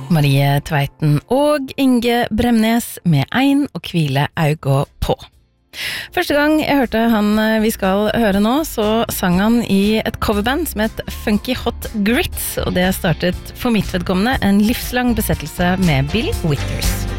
Marie Tveiten og Inge Bremnes med Ein og hvile auga på. Første gang jeg hørte han vi skal høre nå, så sang han i et coverband som het Funky Hot Grits, og det startet for mitt vedkommende en livslang besettelse med Bill Withers.